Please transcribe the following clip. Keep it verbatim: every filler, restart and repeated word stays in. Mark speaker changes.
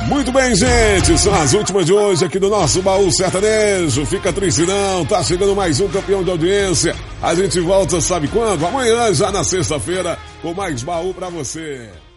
Speaker 1: Muito bem, gente, são as últimas de hoje aqui do nosso Baú Sertanejo. Fica triste não, tá chegando mais um campeão de audiência. A gente volta, sabe quando? Amanhã, já na sexta-feira, com mais baú pra você.